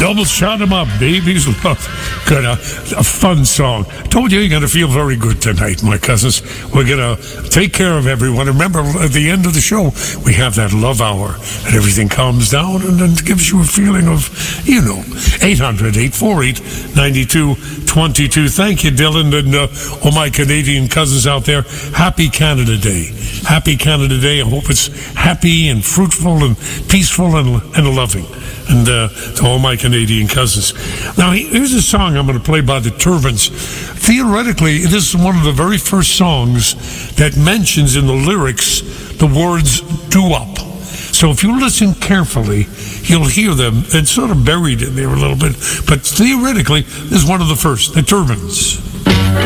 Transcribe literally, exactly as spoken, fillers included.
Double shot 'em up, babies love. Good, uh, a fun song. Told you you're going to feel very good tonight, my cousins. We're going to take care of everyone. Remember, at the end of the show, we have that love hour, and everything calms down and then gives you a feeling of, you know, eight hundred, eight four eight, nine two two two. Thank you, Dylan, and uh, all my Canadian cousins out there. Happy Canada Day. Happy Canada Day. I hope it's happy and fruitful and peaceful and, and loving. And uh, to all my Canadian cousins. Now, here's a song I'm going to play by the Turbans. Theoretically, this is one of the very first songs that mentions in the lyrics the words doo-wop. So if you listen carefully, you'll hear them. It's sort of buried in there a little bit. But theoretically, this is one of the first, the Turbans.